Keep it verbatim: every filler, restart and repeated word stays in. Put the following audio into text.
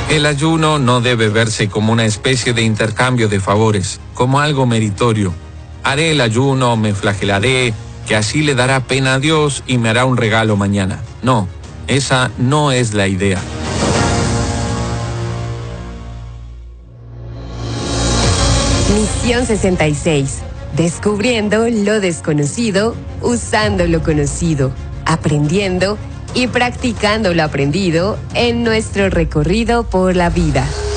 El ayuno no debe verse como una especie de intercambio de favores, como algo meritorio. Haré el ayuno, me flagelaré, que así le dará pena a Dios y me hará un regalo mañana. No, esa no es la idea. Misión sesenta y seis. Descubriendo lo desconocido, usando lo conocido, aprendiendo y practicando lo aprendido en nuestro recorrido por la vida.